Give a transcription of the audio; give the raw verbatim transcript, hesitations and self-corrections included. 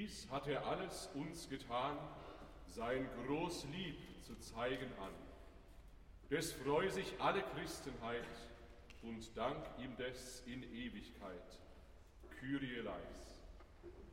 Dies hat er alles uns getan, sein Großlieb zu zeigen an. Des freu sich alle Christenheit und dank ihm des in Ewigkeit. Kyrie eleis.